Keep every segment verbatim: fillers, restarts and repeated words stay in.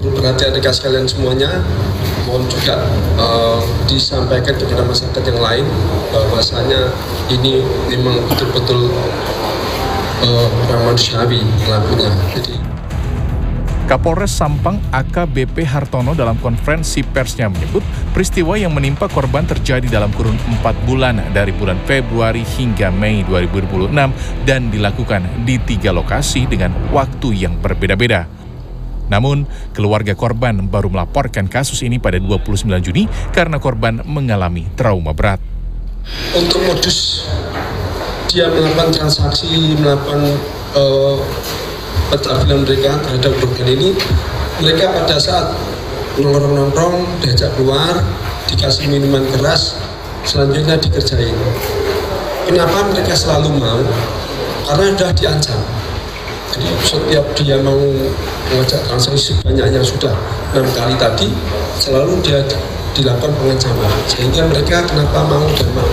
Mohon perhatian rekan sekalian semuanya, mohon juga uh, disampaikan kepada masyarakat yang lain bahwasanya ini memang betul-betul uh, manusiawi pelakunya. Jadi Kapolres Sampang A K B P Hartono dalam konferensi persnya menyebut peristiwa yang menimpa korban terjadi dalam kurun empat bulan dari bulan Februari hingga Mei dua ribu dua puluh enam dan dilakukan di tiga lokasi dengan waktu yang berbeda-beda. Namun, keluarga korban baru melaporkan kasus ini pada dua puluh sembilan Juni karena korban mengalami trauma berat. Untuk modus dia melakukan transaksi, melakukan uh, pencabulan mereka terhadap korban ini, mereka pada saat nongkrong-nongkrong, diajak keluar, dikasih minuman keras, selanjutnya dikerjain. Kenapa mereka selalu mau? Karena sudah diancam. Jadi setiap dia mau mengajak transaksi sebanyaknya sudah enam kali tadi, selalu dia dilakukan pengancaman. Sehingga mereka kenapa mau dan mau.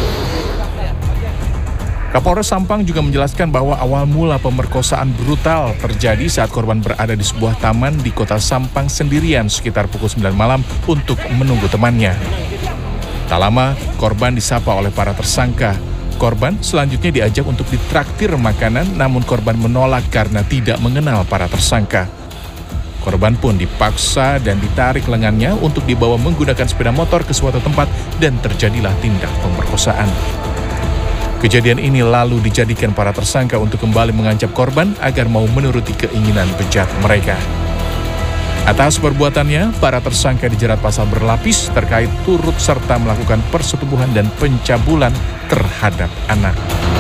Kapolres Sampang juga menjelaskan bahwa awal mula pemerkosaan brutal terjadi saat korban berada di sebuah taman di kota Sampang sendirian sekitar pukul sembilan malam untuk menunggu temannya. Tak lama, korban disapa oleh para tersangka. Korban selanjutnya diajak untuk ditraktir makanan, namun korban menolak karena tidak mengenal para tersangka. Korban pun dipaksa dan ditarik lengannya untuk dibawa menggunakan sepeda motor ke suatu tempat dan terjadilah tindak pemerkosaan. Kejadian ini lalu dijadikan para tersangka untuk kembali mengancam korban agar mau menuruti keinginan bejat mereka. Atas perbuatannya, para tersangka dijerat pasal berlapis terkait turut serta melakukan persetubuhan dan pencabulan terhadap anak.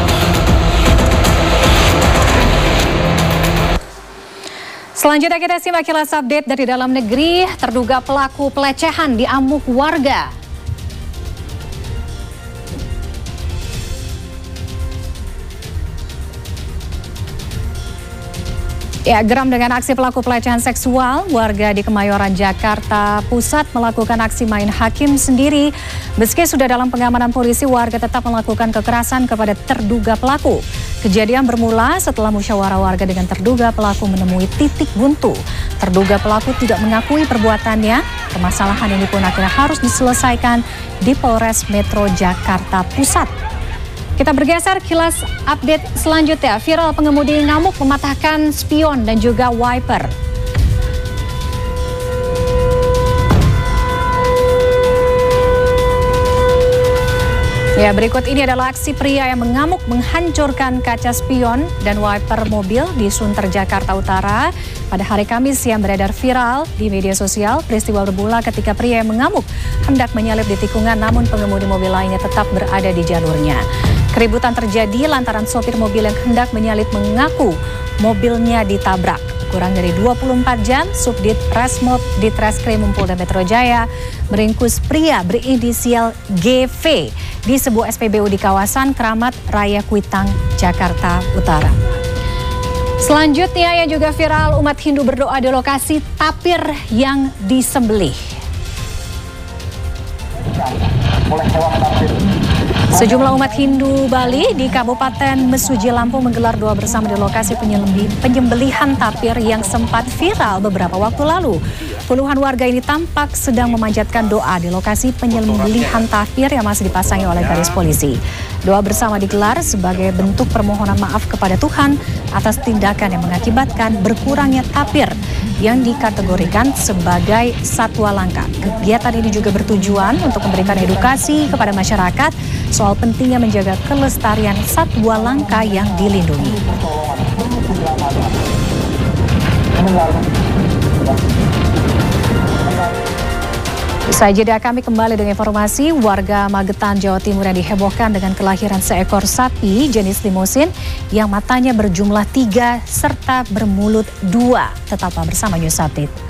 Selanjutnya kita simak kilas update dari dalam negeri. Terduga pelaku pelecehan diamuk warga. Ya, geram dengan aksi pelaku pelecehan seksual, warga di Kemayoran, Jakarta Pusat melakukan aksi main hakim sendiri. Meski sudah dalam pengamanan polisi, warga tetap melakukan kekerasan kepada terduga pelaku. Kejadian bermula setelah musyawarah warga dengan terduga pelaku menemui titik buntu. Terduga pelaku tidak mengakui perbuatannya. Permasalahan ini pun akhirnya harus diselesaikan di Polres Metro Jakarta Pusat. Kita bergeser kilas update selanjutnya. Viral pengemudi ngamuk mematahkan spion dan juga wiper. Ya, berikut ini adalah aksi pria yang mengamuk menghancurkan kaca spion dan wiper mobil di Sunter, Jakarta Utara. Pada hari Kamis yang beredar viral di media sosial, peristiwa bermula ketika pria yang mengamuk hendak menyalip di tikungan, namun pengemudi mobil lainnya tetap berada di jalurnya. Keributan terjadi lantaran sopir mobil yang hendak menyalip mengaku mobilnya ditabrak. Kurang dari dua puluh empat jam, Subdit Resmob Ditreskrim Polda Metro Jaya meringkus pria berinisial G V di sebuah S P B U di kawasan Kramat Raya Kuitang, Jakarta Utara. Selanjutnya yang juga viral, umat Hindu berdoa di lokasi tapir yang disembelih. Sejumlah umat Hindu Bali di Kabupaten Mesuji, Lampung menggelar doa bersama di lokasi penyembelihan tapir yang sempat viral beberapa waktu lalu. Puluhan warga ini tampak sedang memanjatkan doa di lokasi penyembelihan tapir yang masih dipasangi oleh garis polisi. Doa bersama digelar sebagai bentuk permohonan maaf kepada Tuhan atas tindakan yang mengakibatkan berkurangnya tapir yang dikategorikan sebagai satwa langka. Kegiatan ini juga bertujuan untuk memberikan edukasi kepada masyarakat soal pentingnya menjaga kelestarian satwa langka yang dilindungi. Usai jeda kami kembali dengan informasi warga Magetan, Jawa Timur yang dihebohkan dengan kelahiran seekor sapi jenis limusin yang matanya berjumlah tiga serta bermulut dua. Tetaplah bersama News Update.